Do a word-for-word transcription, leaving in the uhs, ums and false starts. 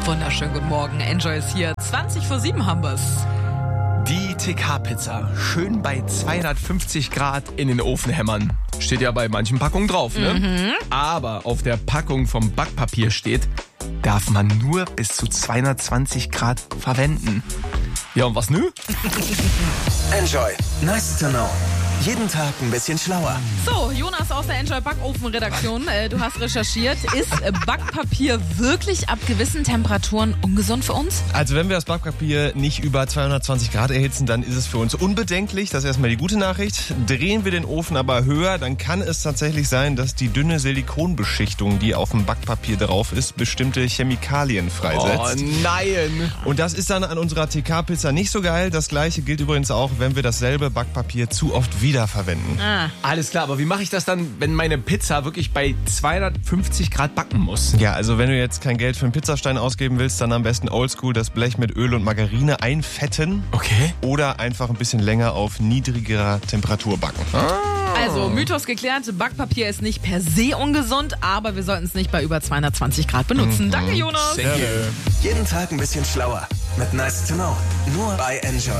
Wunderschönen guten Morgen. Enjoy ist hier. zwanzig vor sieben haben wir's. Die T K-Pizza schön bei zweihundertfünfzig Grad in den Ofen hämmern. Steht ja bei manchen Packungen drauf, ne? Mhm. Aber auf der Packung vom Backpapier steht, darf man nur bis zu zweihundertzwanzig Grad verwenden. Ja, und was nü? Enjoy. Nice to know. Jeden Tag ein bisschen schlauer. So, Jonas aus der Enjoy Backofen-Redaktion. Äh, du hast recherchiert. Ist Backpapier wirklich ab gewissen Temperaturen ungesund für uns? Also wenn wir das Backpapier nicht über zweihundertzwanzig Grad erhitzen, dann ist es für uns unbedenklich. Das ist erstmal die gute Nachricht. Drehen wir den Ofen aber höher, dann kann es tatsächlich sein, dass die dünne Silikonbeschichtung, die auf dem Backpapier drauf ist, bestimmte Chemikalien freisetzt. Oh nein! Und das ist dann an unserer T K-Pizza nicht so geil. Das gleiche gilt übrigens auch, wenn wir dasselbe Backpapier zu oft wiederverwenden. Ah. Alles klar, aber wie mache ich das dann, wenn meine Pizza wirklich bei zweihundertfünfzig Grad backen muss? Ja, also wenn du jetzt kein Geld für einen Pizzastein ausgeben willst, dann am besten oldschool das Blech mit Öl und Margarine einfetten. Okay. Oder einfach ein bisschen länger auf niedrigerer Temperatur backen. Also, Mythos geklärt. Backpapier ist nicht per se ungesund, aber wir sollten es nicht bei über zweihundertzwanzig Grad benutzen. Danke, Jonas. Sehr gut. Jeden Tag ein bisschen schlauer. Mit Nice to know. Nur bei Enjoy.